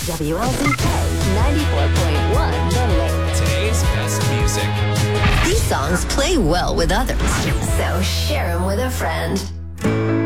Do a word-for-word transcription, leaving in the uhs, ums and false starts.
W L Z K ninety-four point one Monterey. Today's best music. These songs play well with others, so share them with a friend.